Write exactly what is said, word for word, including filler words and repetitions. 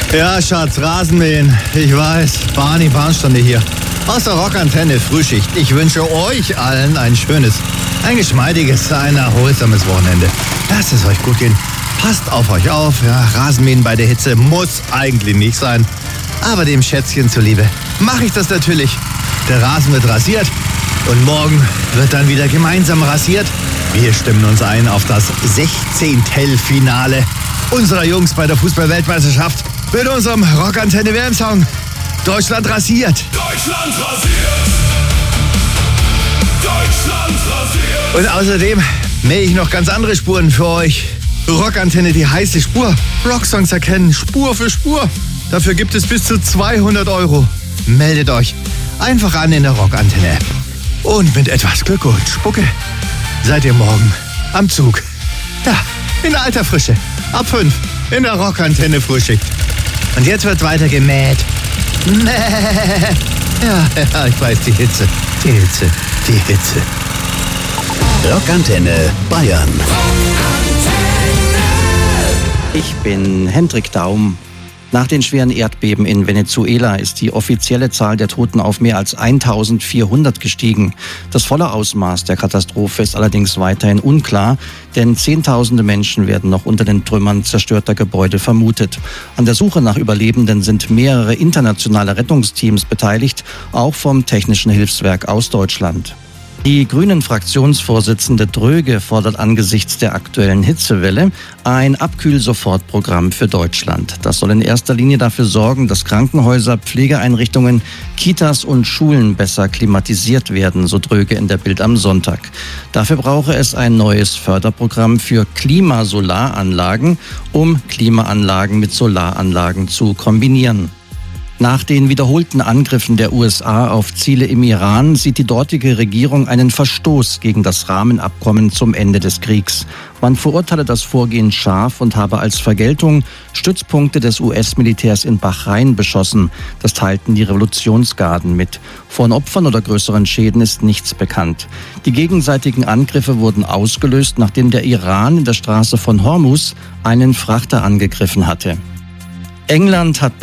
Ja, Schatz, Rasenmähen. Ich weiß, Barney Barnstande hier. Aus der Rockantenne Frühschicht. Ich wünsche euch allen ein schönes, ein geschmeidiges, ein erholsames Wochenende. Lasst es euch gut gehen. Passt auf euch auf. Ja, Rasenmähen bei der Hitze muss eigentlich nicht sein. Aber dem Schätzchen zuliebe mache ich das natürlich. Der Rasen wird rasiert und morgen wird dann wieder gemeinsam rasiert. Wir stimmen uns ein auf das Sechzehntel-Finale unserer Jungs bei der Fußball-Weltmeisterschaft mit unserem Rockantenne-W M-Song Deutschland rasiert. Deutschland rasiert. Deutschland rasiert. Und außerdem mähe ich noch ganz andere Spuren für euch. Rockantenne, die heiße Spur. Rocksongs erkennen, Spur für Spur. Dafür gibt es bis zu zweihundert Euro. Meldet euch einfach an in der Rockantenne-App. Und mit etwas Glück und Spucke seid ihr morgen am Zug. Ja, in alter Frische. Ab fünf in der Rockantenne Frühschicht. Und jetzt wird weiter gemäht. Mäh. Ja, ja, ich weiß, die Hitze, die Hitze, die Hitze. Rockantenne Bayern. Ich bin Hendrik Daum. Nach den schweren Erdbeben in Venezuela ist die offizielle Zahl der Toten auf mehr als eintausendvierhundert gestiegen. Das volle Ausmaß der Katastrophe ist allerdings weiterhin unklar, denn Zehntausende Menschen werden noch unter den Trümmern zerstörter Gebäude vermutet. An der Suche nach Überlebenden sind mehrere internationale Rettungsteams beteiligt, auch vom Technischen Hilfswerk aus Deutschland. Die Grünen-Fraktionsvorsitzende Dröge fordert angesichts der aktuellen Hitzewelle ein Abkühl-Sofortprogramm für Deutschland. Das soll in erster Linie dafür sorgen, dass Krankenhäuser, Pflegeeinrichtungen, Kitas und Schulen besser klimatisiert werden, so Dröge in der Bild am Sonntag. Dafür brauche es ein neues Förderprogramm für Klimasolaranlagen, um Klimaanlagen mit Solaranlagen zu kombinieren. Nach den wiederholten Angriffen der U S A auf Ziele im Iran sieht die dortige Regierung einen Verstoß gegen das Rahmenabkommen zum Ende des Kriegs. Man verurteile das Vorgehen scharf und habe als Vergeltung Stützpunkte des U S-Militärs in Bahrain beschossen. Das teilten die Revolutionsgarden mit. Von Opfern oder größeren Schäden ist nichts bekannt. Die gegenseitigen Angriffe wurden ausgelöst, nachdem der Iran in der Straße von Hormuz einen Frachter angegriffen hatte. England hat